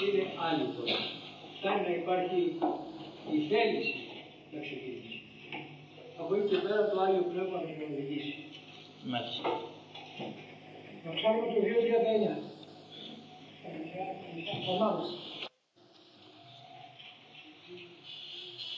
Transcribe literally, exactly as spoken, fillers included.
είναι άλλη τώρα. Φτάνει να υπάρχει η θέληση να ξεκινήσει. Από εκεί και πέρα το Άγιο Πνεύμα να την οδηγήσει. Μάλιστα. Να ψάχνουμε το δύο τριάντα εννιά. Μάλιστα.